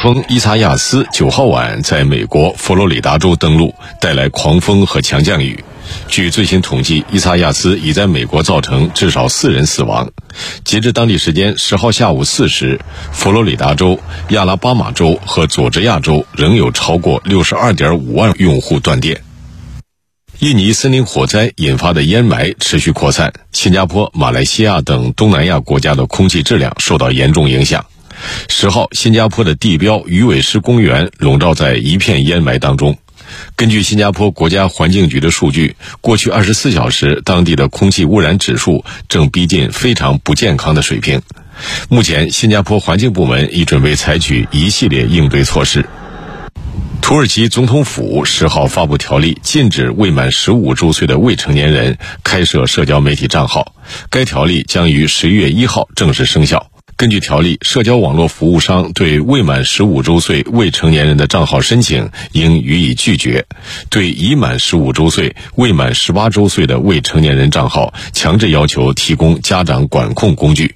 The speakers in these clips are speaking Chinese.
风伊萨亚斯9号晚在美国佛罗里达州登陆，带来狂风和强降雨。据最新统计，伊萨亚斯已在美国造成至少4人死亡。截至当地时间10号下午4时，佛罗里达州、亚拉巴马州和佐治亚州仍有超过62.5万用户断电。印尼森林火灾引发的烟霾持续扩散，新加坡、马来西亚等东南亚国家的空气质量受到严重影响。10号，新加坡的地标鱼尾狮公园笼罩在一片烟霾当中。根据新加坡国家环境局的数据，过去24小时当地的空气污染指数正逼近非常不健康的水平。目前，新加坡环境部门已准备采取一系列应对措施。土耳其总统府10号发布条例，禁止未满15周岁的未成年人开设社交媒体账号。该条例将于11月1号正式生效。根据条例，社交网络服务商对未满15周岁未成年人的账号申请应予以拒绝，对已满15周岁、未满18周岁的未成年人账号强制要求提供家长管控工具。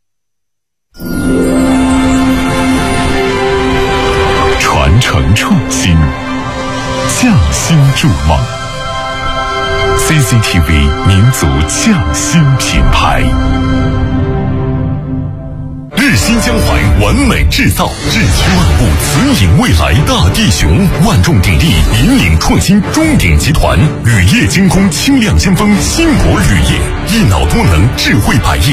传承创新，匠心筑梦。CCTV 民族匠心品牌。日新江淮，完美制造，智驱万物，慈引未来。大地雄万众鼎立，引领创新。中鼎集团，铝业精工，轻量先锋，新国铝业，一脑多能，智慧百业，